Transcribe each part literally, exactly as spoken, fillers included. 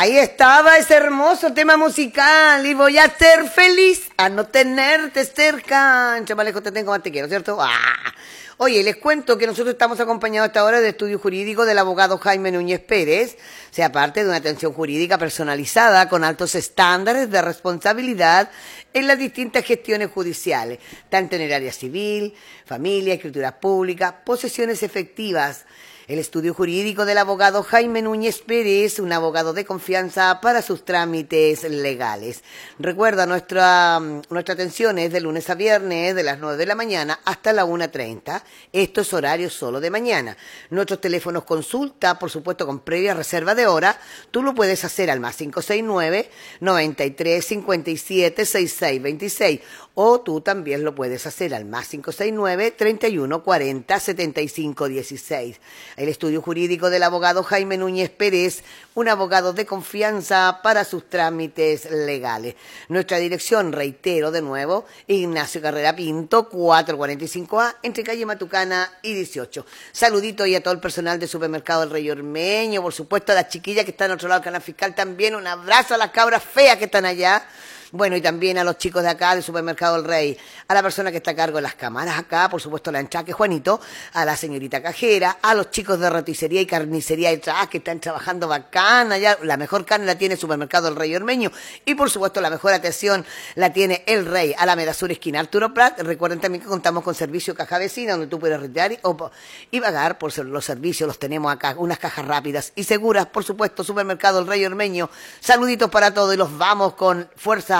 Ahí estaba ese hermoso tema musical y voy a ser feliz a no tenerte cerca. Entre más lejos te tengo, más te quiero, ¿cierto? ¡Ah! Oye, les cuento que nosotros estamos acompañados hasta ahora del estudio jurídico del abogado Jaime Núñez Pérez, sea parte de una atención jurídica personalizada con altos estándares de responsabilidad en las distintas gestiones judiciales, tanto en el área civil, familia, escrituras públicas, posesiones efectivas. El estudio jurídico del abogado Jaime Núñez Pérez, un abogado de confianza para sus trámites legales. Recuerda, nuestra, nuestra atención es de lunes a viernes, de las nueve de la mañana hasta la una treinta. Esto es horario solo de mañana. Nuestros teléfonos consulta, por supuesto con previa reserva de hora. Tú lo puedes hacer al más cinco seis nueve, noventa y tres, cincuenta y siete, sesenta y seis veintiséis. O tú también lo puedes hacer al más cinco seis nueve, treinta y uno, cuarenta, setenta y cinco dieciséis. El estudio jurídico del abogado Jaime Núñez Pérez, un abogado de confianza para sus trámites legales. Nuestra dirección, reitero de nuevo, Ignacio Carrera Pinto, cuatrocientos cuarenta y cinco A, entre calle Matucana y dieciocho. Saludito y a todo el personal del supermercado El Rey Ormeño, por supuesto a las chiquillas que están al otro lado del canal fiscal también. Un abrazo a las cabras feas que están allá. Bueno, y también a los chicos de acá del Supermercado El Rey, a la persona que está a cargo de las cámaras acá, por supuesto la entrada que es Juanito, a la señorita cajera, a los chicos de roticería y carnicería detrás que están trabajando bacana, ya la mejor carne la tiene el Supermercado El Rey Ormeño y por supuesto la mejor atención la tiene El Rey, a la Medasur esquina Arturo Prat. Recuerden también que contamos con servicio caja vecina donde tú puedes retirar y, o, y pagar por los servicios, los tenemos acá, unas cajas rápidas y seguras, por supuesto, Supermercado El Rey Ormeño. Saluditos para todos y los vamos con fuerza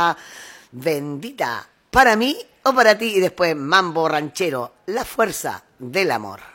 bendita para mí o para ti y después mambo ranchero, la fuerza del amor.